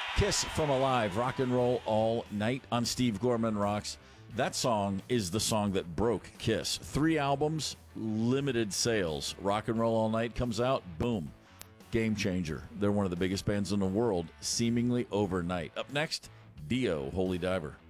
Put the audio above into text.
Kiss from Alive, Rock and Roll All Night on Steve Gorman Rocks. That song is the song that broke Kiss. 3 albums, limited sales. Rock and Roll All Night comes out, boom. Game changer. They're one of the biggest bands in the world, seemingly overnight. Up next, Dio, Holy Diver.